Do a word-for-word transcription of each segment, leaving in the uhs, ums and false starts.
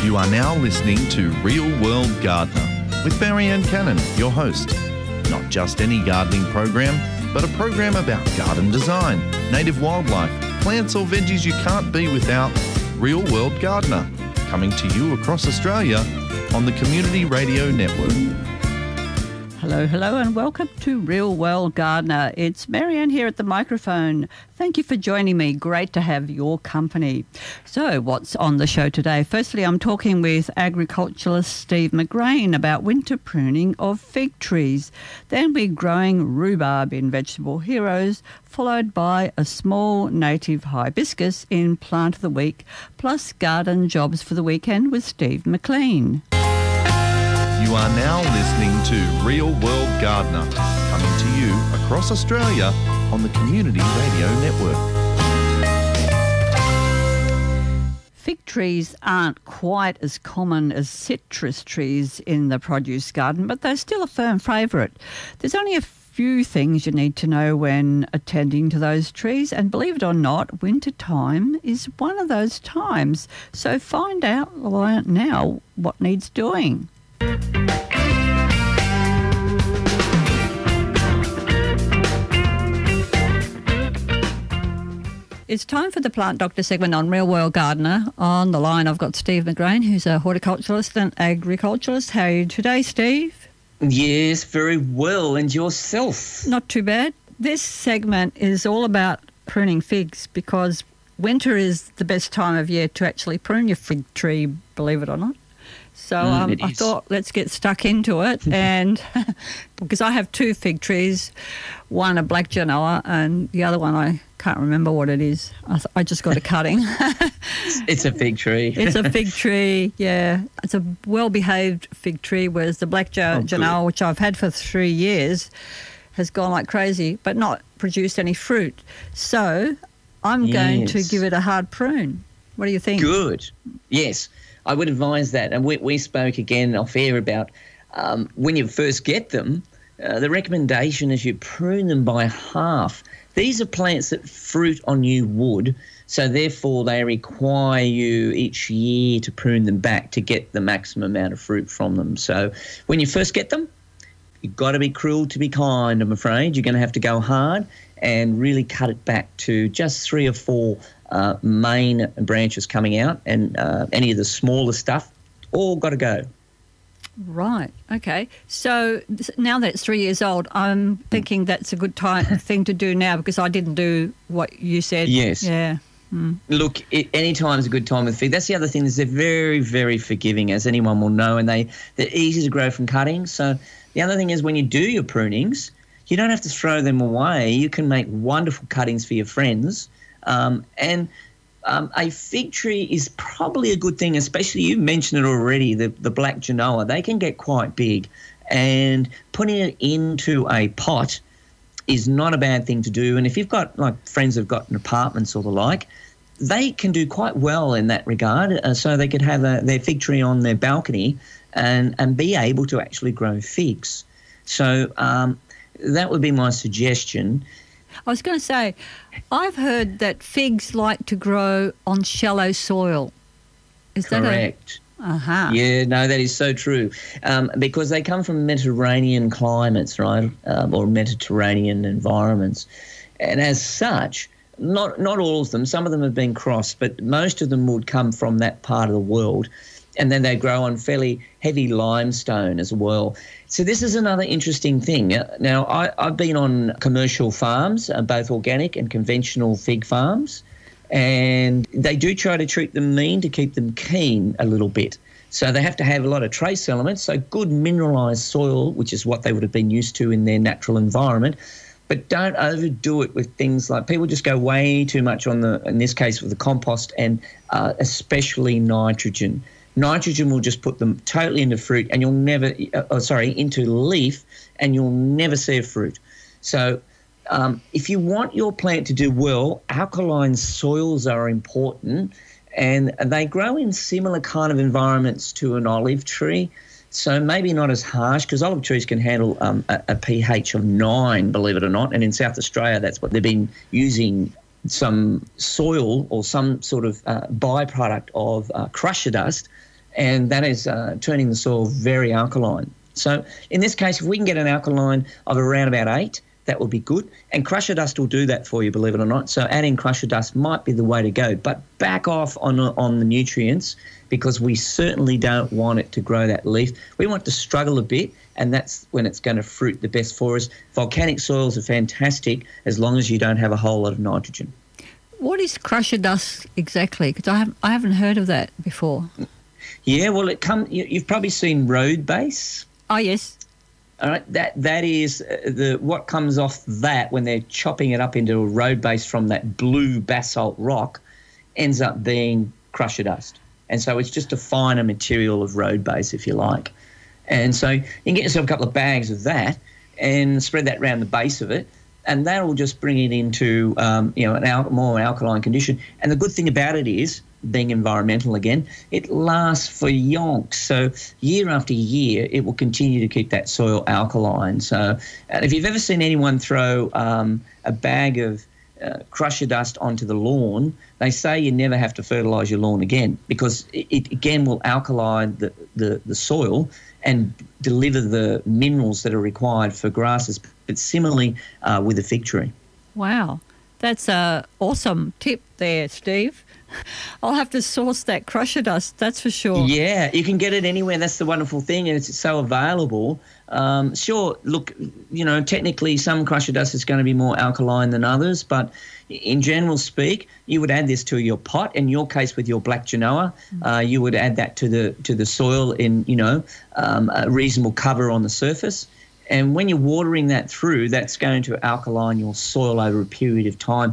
You are now listening to Real World Gardener with Marianne Cannon, your host. Not just any gardening program, but a program about garden design, native wildlife, plants or veggies you can't be without. Real World Gardener, coming to you across Australia on the Community Radio Network. Hello, hello, and welcome to Real World Gardener. It's Marianne here at the microphone. Thank you for joining me. Great to have your company. So, what's on the show today? Firstly, I'm talking with agriculturalist Steve McGrain about winter pruning of fig trees. Then we're growing rhubarb in Vegetable Heroes, followed by a small native hibiscus in Plant of the Week, plus garden jobs for the weekend with Steve McLean. You are now listening to Real World Gardener, coming to you across Australia on the Community Radio Network. Fig trees aren't quite as common as citrus trees in the produce garden, but they're still a firm favourite. There's only a few things you need to know when attending to those trees, and believe it or not, winter time is one of those times. So find out now what needs doing. It's time for the Plant Doctor segment on Real World Gardener. On the line, I've got Steve McGrain, who's a horticulturalist and agriculturalist. How are you today, Steve? Yes, very well. And yourself? Not too bad. This segment is all about pruning figs because winter is the best time of year to actually prune your fig tree, believe it or not. So um, mm, I thought let's get stuck into it, and because I have two fig trees, one a black Genoa and the other one I can't remember what it is. I, th- I just got a cutting. It's a fig tree. It's a fig tree, yeah. It's a well-behaved fig tree, whereas the black jo- oh, Genoa, which I've had for three years, has gone like crazy, but not produced any fruit. So I'm yes. going to give it a hard prune. What do you think? Good. Yes. I would advise that. And we, we spoke again off air about um, when you first get them, uh, the recommendation is you prune them by half. These are plants that fruit on new wood, so therefore they require you each year to prune them back to get the maximum amount of fruit from them. So when you first get them, you've got to be cruel to be kind, I'm afraid. You're going to have to go hard and really cut it back to just three or four Uh, main branches coming out, and uh, any of the smaller stuff, all got to go. Right, okay. So now that it's three years old, I'm thinking that's a good time thing to do now because I didn't do what you said. Yes. Yeah. Mm. Look, it, any time is a good time with fig. That's the other thing is they're very, very forgiving, as anyone will know, and they, they're easy to grow from cuttings. So the other thing is when you do your prunings, you don't have to throw them away. You can make wonderful cuttings for your friends. Um, and um, a fig tree is probably a good thing, especially you mentioned it already, the, the black Genoa. They can get quite big, and putting it into a pot is not a bad thing to do. And if you've got like friends who've got apartments or the like, they can do quite well in that regard. Uh, so they could have a, their fig tree on their balcony and, and be able to actually grow figs. So um, that would be my suggestion. I was going to say, I've heard that figs like to grow on shallow soil. Is Correct. that a... Uh-huh. Yeah, no, that is so true. Um, because they come from Mediterranean climates, right, um, or Mediterranean environments. And as such, not not all of them, some of them have been crossed, but most of them would come from that part of the world. And then they grow on fairly heavy limestone as well. So this is another interesting thing. Now, I, I've been on commercial farms, uh, both organic and conventional fig farms, and they do try to treat them mean to keep them keen a little bit. So they have to have a lot of trace elements, so good mineralised soil, which is what they would have been used to in their natural environment, but don't overdo it with things like people just go way too much on the, in this case, with the compost and uh, especially nitrogen. Nitrogen will just put them totally into fruit and you'll never, uh, oh, sorry, into leaf and you'll never see a fruit. So um, if you want your plant to do well, alkaline soils are important, and they grow in similar kind of environments to an olive tree. So maybe not as harsh, because olive trees can handle um, a, a pH of nine, believe it or not. And in South Australia, that's what they've been using, some soil or some sort of uh, byproduct of uh, crusher dust and that is uh, turning the soil very alkaline. So in this case, if we can get an alkaline of around about eight, that will be good. And crusher dust will do that for you, believe it or not. So adding crusher dust might be the way to go. But back off on, on the nutrients, because we certainly don't want it to grow that leaf. We want it to struggle a bit, and that's when it's going to fruit the best for us. Volcanic soils are fantastic as long as you don't have a whole lot of nitrogen. What is crusher dust exactly? Because I haven't, I haven't heard of that before. Yeah, well, it come. You, you've probably seen road base. Oh, yes. All right, that that is the what comes off that when they're chopping it up into a road base from that blue basalt rock, ends up being crusher dust. And so it's just a finer material of road base, if you like. And so you can get yourself a couple of bags of that and spread that around the base of it, and that will just bring it into um, you know an al- more alkaline condition. And the good thing about it is, being environmental again, it lasts for yonks. So year after year, it will continue to keep that soil alkaline. So and if you've ever seen anyone throw um, a bag of uh, crusher dust onto the lawn, they say you never have to fertilise your lawn again, because it, it again will alkaline the, the, the soil and deliver the minerals that are required for grasses. But similarly uh, with the fig tree. Wow, that's a awesome tip there, Steve. I'll have to source that crusher dust, that's for sure. Yeah, you can get it anywhere. That's the wonderful thing, and it's so available. Um, sure, look, you know, technically some crusher dust is going to be more alkaline than others, but in general speak, you would add this to your pot. In your case, with your black genoa, uh, you would add that to the to the soil in, you know, um, a reasonable cover on the surface. And when you're watering that through, that's going to alkaline your soil over a period of time.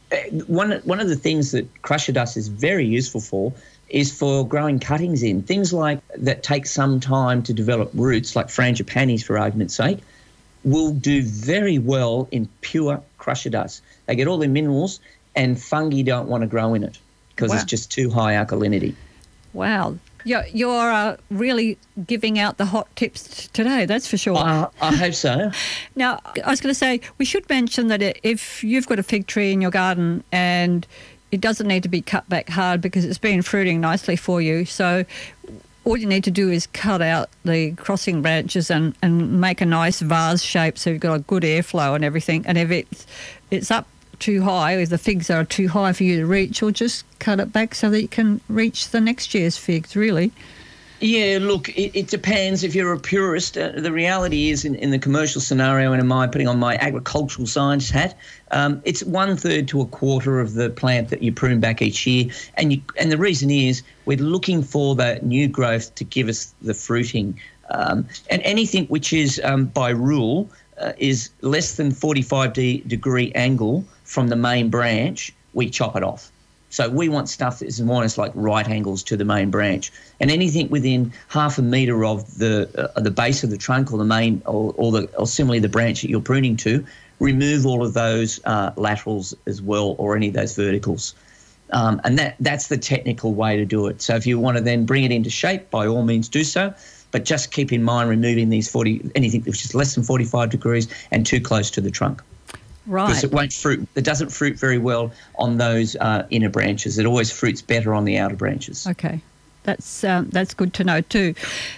One one of the things that crusher dust is very useful for is for growing cuttings in. Things like that take some time to develop roots, like frangipanis, for argument's sake, will do very well in pure crusher dust. They get all their minerals, and fungi don't want to grow in it because Wow. it's just too high alkalinity. Wow. You're, you're uh, really giving out the hot tips today, that's for sure. Uh, I hope so. Now, I was going to say, we should mention that if you've got a fig tree in your garden and it doesn't need to be cut back hard because it's been fruiting nicely for you, so all you need to do is cut out the crossing branches and, and make a nice vase shape so you've got a good airflow and everything. And if it's, it's up too high, if the figs are too high for you to reach, or just cut it back so that you can reach the next year's figs, really. Yeah, look, it, it depends. If you're a purist, uh, the reality is in, in the commercial scenario, and in my putting on my agricultural science hat, um, it's one third to a quarter of the plant that you prune back each year. And you, and the reason is we're looking for that new growth to give us the fruiting. Um, and anything which is um, by rule uh, is less than forty-five degree angle from the main branch, we chop it off. So we want stuff that is more or less like right angles to the main branch. And anything within half a metre of the uh, the base of the trunk or the main or, or, the, or similarly the branch that you're pruning to, remove all of those uh, laterals as well, or any of those verticals. Um, and that that's the technical way to do it. So if you want to then bring it into shape, by all means do so. But just keep in mind removing these forty anything which is less than forty-five degrees and too close to the trunk. Right. Because it won't fruit. It doesn't fruit very well on those uh, inner branches. It always fruits better on the outer branches. Okay, that's um, that's good to know too.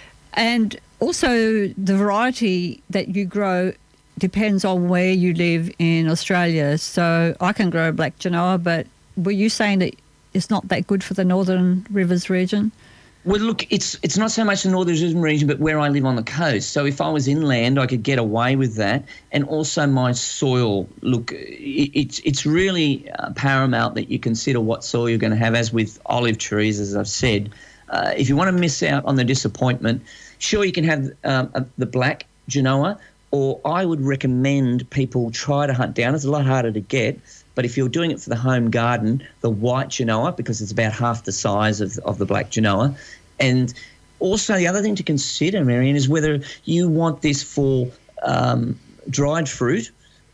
And also the variety that you grow depends on where you live in Australia. So I can grow black genoa, but were you saying that it's not that good for the Northern Rivers region? Well, look, it's it's not so much the Northern region, but where I live on the coast. So if I was inland, I could get away with that. And also my soil, look, it, it's it's really uh, paramount that you consider what soil you're going to have, as with olive trees, as I've said. Uh, if you want to miss out on the disappointment, sure, you can have um, a, the black genoa, or I would recommend people try to hunt down. It's a lot harder to get. But if you're doing it for the home garden, the white genoa, because it's about half the size of, of the black genoa. And also the other thing to consider, Marianne, is whether you want this for um, dried fruit,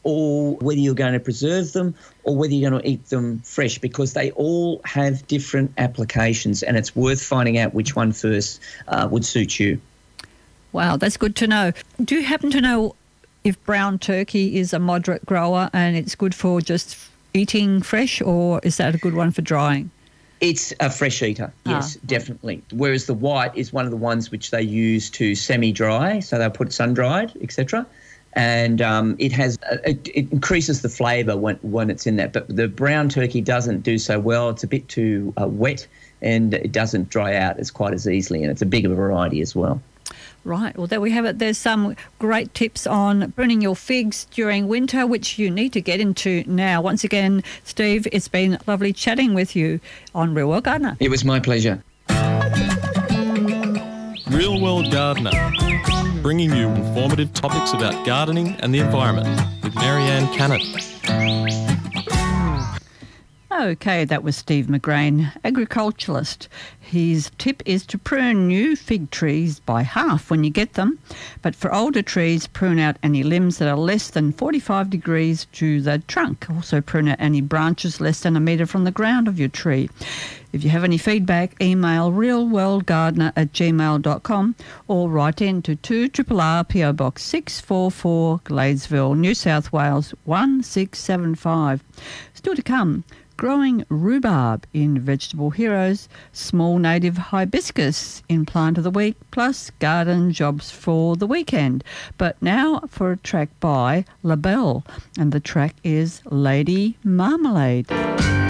or whether you're going to preserve them, or whether you're going to eat them fresh, because they all have different applications, and it's worth finding out which one first uh, would suit you. Wow, that's good to know. Do you happen to know if brown turkey is a moderate grower and it's good for just eating fresh, or is that a good one for drying? It's a fresh eater, yes, ah. definitely. Whereas the white is one of the ones which they use to semi-dry, so they'll put it sun-dried, et cetera. And um, it has it, it increases the flavour when when it's in that. But the brown turkey doesn't do so well. It's a bit too uh, wet, and it doesn't dry out as quite as easily, and it's a bigger variety as well. Right. Well, there we have it. There's some great tips on pruning your figs during winter, which you need to get into now. Once again, Steve, it's been lovely chatting with you on Real World Gardener. It was my pleasure. Real World Gardener, bringing you informative topics about gardening and the environment with Marianne Cannon. Okay, that was Steve McGrain, agriculturalist. His tip is to prune new fig trees by half when you get them, but for older trees, prune out any limbs that are less than forty-five degrees to the trunk. Also prune out any branches less than a metre from the ground of your tree. If you have any feedback, email realworldgardener at gmail dot com or write in to two R R R P O Box six four four, Gladesville, New South Wales one six seven five. Still to come, growing rhubarb in Vegetable Heroes, small native hibiscus in Plant of the Week, plus garden jobs for the weekend. But now for a track by La Belle, and the track is Lady Marmalade.